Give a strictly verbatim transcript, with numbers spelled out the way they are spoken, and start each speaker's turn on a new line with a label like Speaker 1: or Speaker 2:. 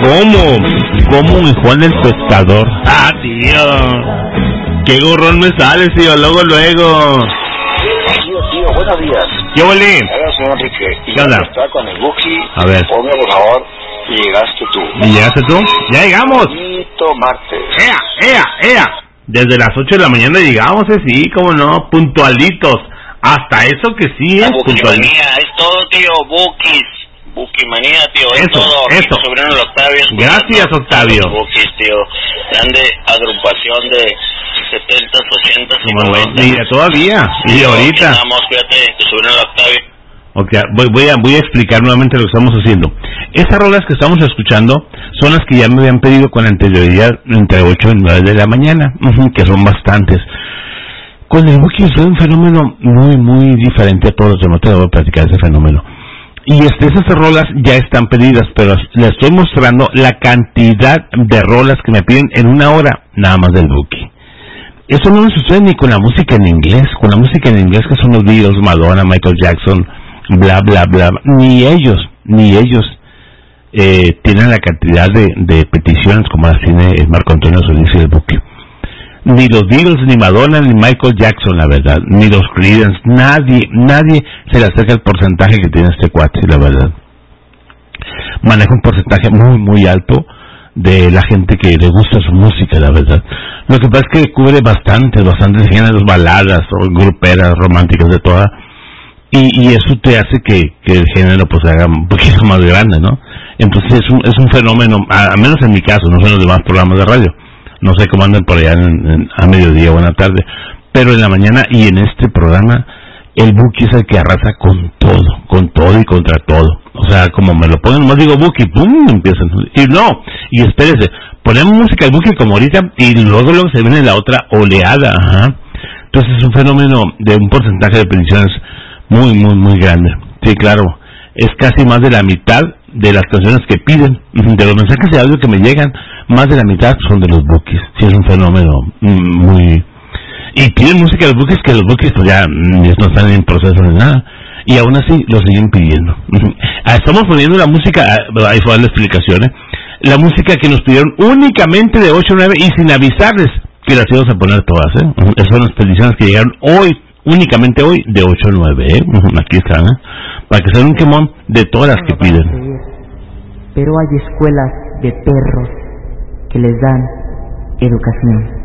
Speaker 1: ¿Cómo? ¿Cómo un Juan el pescador? Ah, tío. Qué gorrón me sale, tío. Luego, luego.
Speaker 2: Tío, tío, buenos días.
Speaker 1: ¿Qué volé?
Speaker 2: Hola, señor Enrique.
Speaker 1: ¿Qué onda?
Speaker 2: Está con el Buki.
Speaker 1: A ver.
Speaker 2: Ponme, por favor, y llegaste tú.
Speaker 1: ¿Y llegaste tú? ¡Ya llegamos!
Speaker 2: Bonito martes.
Speaker 1: ¡Ea, ea, ea! Desde las ocho de la mañana llegamos, eh, sí, cómo no, puntualitos. Hasta eso que sí,
Speaker 2: La
Speaker 1: es
Speaker 2: Bukimanía, es todo, tío, Bukis. Bukimanía, tío, es
Speaker 1: Eso,
Speaker 2: todo.
Speaker 1: eso.
Speaker 2: Sobrino el Octavio.
Speaker 1: Gracias, Octavio.
Speaker 2: Bukis, tío. Grande agrupación de setentas, ochentas y
Speaker 1: Cómo no,
Speaker 2: noventas.
Speaker 1: mira, todavía, y ahorita.
Speaker 2: Vamos, fíjate, que sobrino el Octavio.
Speaker 1: Ok, voy, voy, a, voy a explicar nuevamente lo que estamos haciendo. Estas rolas que estamos escuchando son las que ya me habían pedido con anterioridad entre ocho y nueve de la mañana, uh-huh, que son bastantes. Con el Buki es un fenómeno muy, muy diferente a todos los demás. Te voy a platicar ese fenómeno. Y este, esas rolas ya están pedidas, pero les estoy mostrando la cantidad de rolas que me piden en una hora, nada más del Buki. Eso no me sucede ni con la música en inglés. Con la música en inglés, que son los Beatles, Madonna, Michael Jackson, bla, bla, bla. Ni ellos, ni ellos eh, tienen la cantidad de, de peticiones como las tiene el Marco Antonio Solís y el Buki. Ni los Beatles, ni Madonna, ni Michael Jackson, la verdad, ni los Creedence, nadie, nadie se le acerca al porcentaje que tiene este cuate, la verdad. Maneja un porcentaje muy, muy alto de la gente que le gusta su música, la verdad. Lo que pasa es que cubre bastantes, bastantes géneros, baladas, o gruperas, románticas, de toda, y, y eso te hace que, que el género pues se haga un poquito más grande, ¿no? Entonces es un, es un fenómeno, a, a menos en mi caso, no son los demás programas de radio. No sé cómo andan por allá en, en, a mediodía o en la tarde, pero en la mañana y en este programa, el Buki es el que arrasa con todo, con todo y contra todo. O sea, como me lo ponen, más digo Buki, pum, empiezan. Y no, y espérese, ponemos música del Buki como ahorita y luego luego se viene la otra oleada, ajá. Entonces es un fenómeno de un porcentaje de peticiones muy, muy, muy grande. Sí, claro, es casi más de la mitad de las canciones que piden, de los mensajes de audio que me llegan, más de la mitad son de los Bukis. Sí, es un fenómeno muy... Y piden música de los Bukis que los Bukis pues ya no están en proceso de nada. Y aún así lo siguen pidiendo. Estamos poniendo la música, ahí fue la explicación, ¿eh? La música que nos pidieron únicamente de ocho a nueve y sin avisarles que las íbamos a poner todas, ¿eh? Esas son las peticiones que llegaron hoy, únicamente hoy, de ocho a nueve, ¿eh? Aquí están, ¿eh? Para que sea un quemón de todas las que piden.
Speaker 3: Pero hay escuelas de perros que les dan educación.